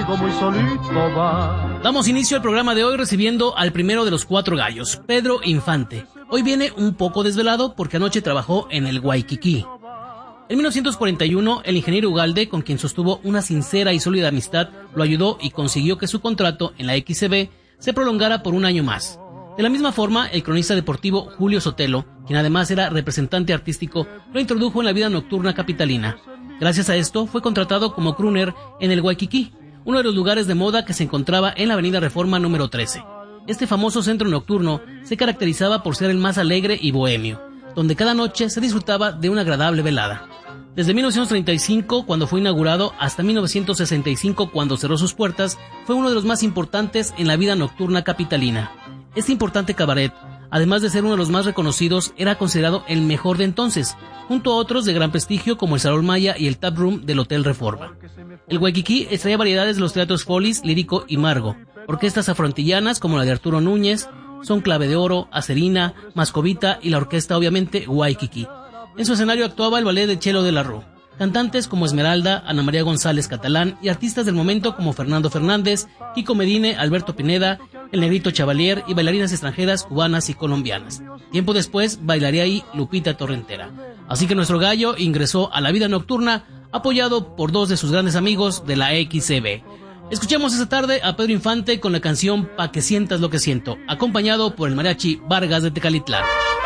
conmigo muy solito va. Damos inicio al programa de hoy recibiendo al primero de los 4 gallos, Pedro Infante. Hoy viene un poco desvelado porque anoche trabajó en el Waikiki. En 1941, el ingeniero Ugalde, con quien sostuvo una sincera y sólida amistad, lo ayudó y consiguió que su contrato en la XCB se prolongara por un año más. De la misma forma, el cronista deportivo Julio Sotelo, quien además era representante artístico, lo introdujo en la vida nocturna capitalina. Gracias a esto, fue contratado como crooner en el Waikiki, uno de los lugares de moda que se encontraba en la avenida Reforma número 13. Este famoso centro nocturno se caracterizaba por ser el más alegre y bohemio, donde cada noche se disfrutaba de una agradable velada. Desde 1935, cuando fue inaugurado, hasta 1965, cuando cerró sus puertas, fue uno de los más importantes en la vida nocturna capitalina. Este importante cabaret, además de ser uno de los más reconocidos, era considerado el mejor de entonces, junto a otros de gran prestigio como el Salón Maya y el Tap Room del Hotel Reforma. El Waikiki extraía variedades de los teatros Follies, Lírico y Margo, orquestas afrontillanas como la de Arturo Núñez, Son Clave de Oro, Acerina, Mascovita y la orquesta obviamente Waikiki. En su escenario actuaba el ballet de Chelo de la Rúa, cantantes como Esmeralda, Ana María González Catalán y artistas del momento como Fernando Fernández, Kiko Medine, Alberto Pineda, el Negrito Chavalier y bailarinas extranjeras cubanas y colombianas. Tiempo después bailaría ahí Lupita Torrentera. Así que nuestro gallo ingresó a la vida nocturna apoyado por 2 de sus grandes amigos de la XCB. Escuchemos esta tarde a Pedro Infante con la canción Pa' que sientas lo que siento, acompañado por el mariachi Vargas de Tecalitlán.